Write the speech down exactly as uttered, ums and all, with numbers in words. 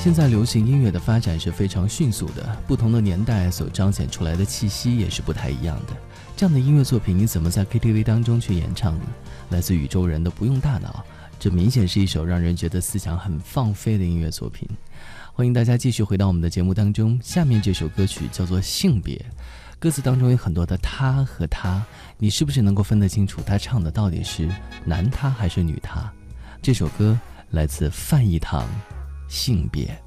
现在流行音乐的发展是非常迅速的，不同的年代所彰显出来的气息也是不太一样的。这样的音乐作品你怎么在 K T V 当中去演唱呢？来自宇宙人的不用大脑，这明显是一首让人觉得思想很放飞的音乐作品。欢迎大家继续回到我们的节目当中，下面这首歌曲叫做性别，歌词当中有很多的他和他，你是不是能够分得清楚他唱的到底是男他还是女他？这首歌来自范逸堂，性别。